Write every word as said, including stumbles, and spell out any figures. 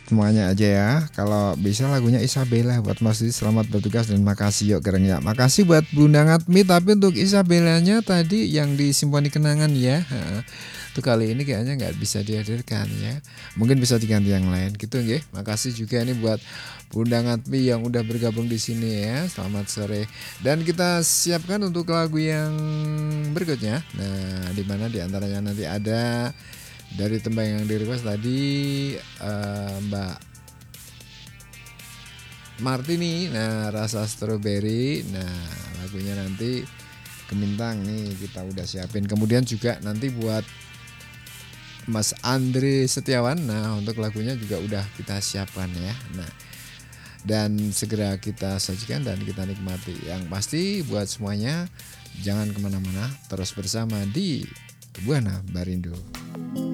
semuanya aja ya. Kalau bisa lagunya Isabella buat Mas Didi, selamat bertugas dan makasih yuk Gereng ya. Makasih buat Bunda Ngatmi, tapi untuk Isabellanya tadi yang di Simfoni Kenangan ya. Heeh. Tuh kali ini kayaknya nggak bisa dihadirkan ya. Mungkin bisa diganti yang lain gitu nggih. Makasih juga nih buat Bunda Ngatmi yang udah bergabung di sini ya. Selamat sore. Dan kita siapkan untuk lagu yang berikutnya. Nah, di mana di antaranya nanti ada dari tembang yang di request tadi uh, Mbak Martini, nah rasa strawberry, nah lagunya nanti Gemintang nih kita udah siapin. Kemudian juga nanti buat Mas Andre Setiawan, nah untuk lagunya juga udah kita siapkan ya. Nah dan segera kita sajikan dan kita nikmati. Yang pasti buat semuanya jangan kemana-mana, terus bersama di Buana Barindo.